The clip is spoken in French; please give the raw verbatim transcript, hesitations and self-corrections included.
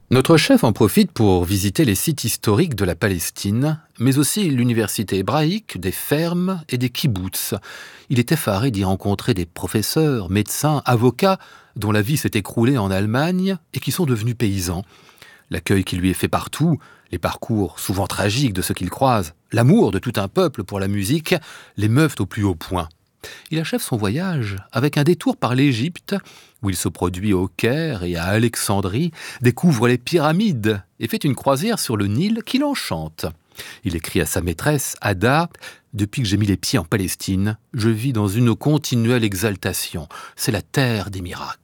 Notre chef en profite pour visiter les sites historiques de la Palestine, mais aussi l'université hébraïque, des fermes et des kibboutz. Il est effaré d'y rencontrer des professeurs, médecins, avocats, dont la vie s'est écroulée en Allemagne et qui sont devenus paysans. L'accueil qui lui est fait partout, les parcours souvent tragiques de ceux qu'il croise, l'amour de tout un peuple pour la musique, l'émeuvent au plus haut point. Il achève son voyage avec un détour par l'Égypte, où il se produit au Caire et à Alexandrie, découvre les pyramides et fait une croisière sur le Nil qui l'enchante. Il écrit à sa maîtresse, Ada, « Depuis que j'ai mis les pieds en Palestine, je vis dans une continuelle exaltation. C'est la terre des miracles. »